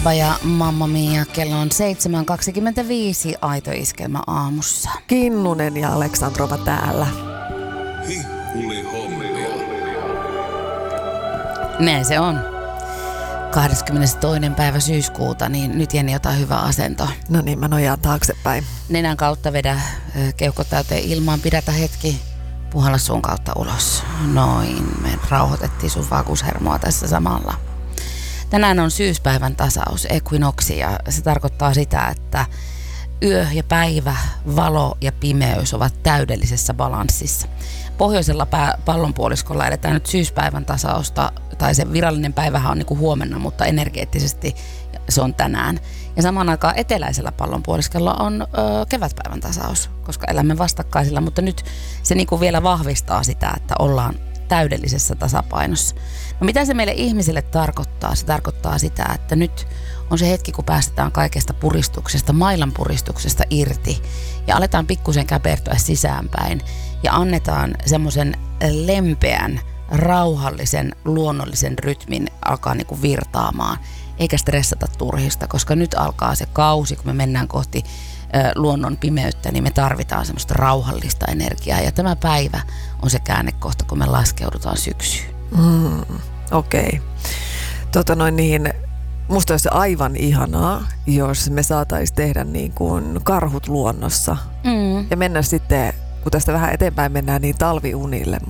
Ja Mamma Mia, kello on 7.25, Aito Iskelmä aamussa. Kinnunen ja Aleksandrova täällä. Hihhulihommia. Näin se on. 22. päivä syyskuuta, niin nyt Jenni ottaa hyvä asento. No niin, mä nojaan taaksepäin. Nenän kautta vedä keuhkot täyteen ilmaan, pidätä hetki, puhalla suun kautta ulos. Noin, me rauhoitettiin sun vakuushermoa tässä samalla. Tänään on syyspäivän tasaus, equinoksi, ja se tarkoittaa sitä, että yö ja päivä, valo ja pimeys ovat täydellisessä balanssissa. Pohjoisella pallonpuoliskolla edetään nyt syyspäivän tasausta, tai se virallinen päivähän on niin kuin huomenna, mutta energeettisesti se on tänään. Ja samaan aikaan eteläisellä pallonpuoliskolla on kevätpäivän tasaus, koska elämme vastakkaisilla, mutta nyt se niin kuin vielä vahvistaa sitä, että ollaan täydellisessä tasapainossa. No mitä se meille ihmisille tarkoittaa? Se tarkoittaa sitä, että nyt on se hetki, kun päästetään kaikesta puristuksesta, mailan puristuksesta irti ja aletaan pikkusen käpertyä sisäänpäin ja annetaan semmoisen lempeän, rauhallisen, luonnollisen rytmin alkaa niin kuin virtaamaan, eikä stressata turhista, koska nyt alkaa se kausi, kun me mennään kohti luonnon pimeyttä, niin me tarvitaan semmoista rauhallista energiaa ja tämä päivä on se käännekohta, kun me laskeudutaan syksyyn. Okei. Musta olisi aivan ihanaa, jos me saataisiin tehdä niin kuin karhut luonnossa ja mennä sitten, kun tästä vähän eteenpäin mennään, niin talviunille.